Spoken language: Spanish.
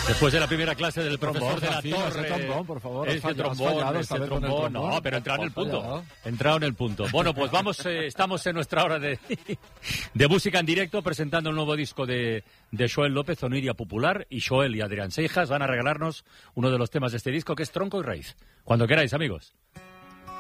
Después de la primera clase del profesor de la Rocío, Torre. ese trombón, por favor, Ese has trombón, fallado ese esta vez con el trombón. trombón. No, pero entrado en el Has punto. fallado. Entrado en el punto. Bueno, pues vamos, estamos en nuestra hora de música en directo, presentando un nuevo disco de Joel López, Oniria Popular, y Joel y Adrián Seijas van a regalarnos uno de los temas de este disco, que es Tronco y Raíz. Cuando queráis, amigos.